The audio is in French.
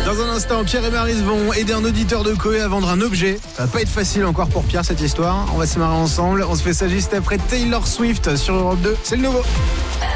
Dans un instant, Pierre et Maryse vont aider un auditeur de Coé à vendre un objet. Ça va pas être facile encore pour Pierre cette histoire. On va se marrer ensemble. On se fait ça juste après Taylor Swift sur Europe 2. C'est le nouveau.